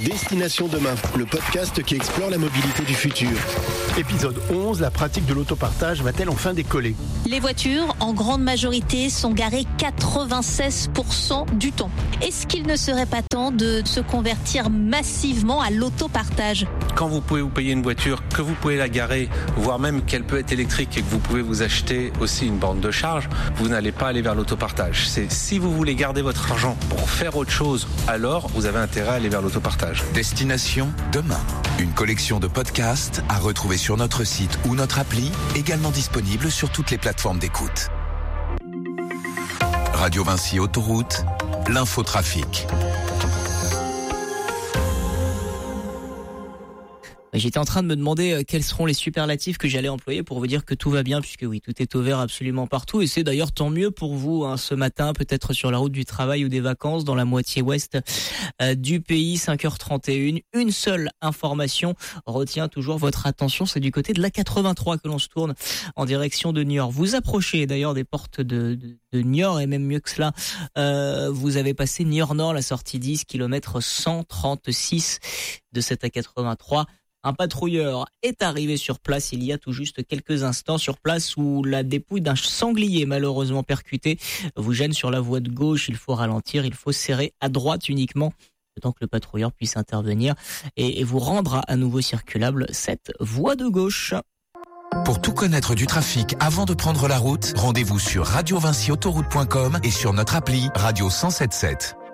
Destination Demain, le podcast qui explore la mobilité du futur. Épisode 11, la pratique de l'autopartage va-t-elle enfin décoller ? Les voitures, en grande majorité, sont garées 96% du temps. Est-ce qu'il ne serait pas temps de se convertir massivement à l'autopartage ? Quand vous pouvez vous payer une voiture, que vous pouvez la garer, voire même qu'elle peut être électrique et que vous pouvez vous acheter aussi une borne de charge, vous n'allez pas aller vers l'autopartage. Si vous voulez garder votre argent pour faire autre chose, alors vous avez intérêt à aller vers l'autopartage. Destination Demain, une collection de podcasts à retrouver sur notre site ou notre appli, également disponible sur toutes les plateformes d'écoute. Radio Vinci Autoroute, l'infotrafic. J'étais en train de me demander quels seront les superlatifs que j'allais employer pour vous dire que tout va bien, puisque oui, tout est au vert absolument partout. Et c'est d'ailleurs tant mieux pour vous ce matin, peut-être sur la route du travail ou des vacances, dans la moitié ouest du pays, 5h31. Une seule information retient toujours votre attention, c'est du côté de l'A83 que l'on se tourne en direction de Niort. Vous approchez d'ailleurs des portes de Niort, et même mieux que cela, vous avez passé Niort-Nord, la sortie 10, kilomètre 136 de cette A83. Un patrouilleur est arrivé sur place il y a tout juste quelques instants, sur place où la dépouille d'un sanglier malheureusement percuté vous gêne sur la voie de gauche. Il faut ralentir, il faut serrer à droite uniquement, le temps que le patrouilleur puisse intervenir et vous rendre à nouveau circulable cette voie de gauche. Pour tout connaître du trafic avant de prendre la route, rendez-vous sur radiovinciautoroute.com et sur notre appli Radio 107.7.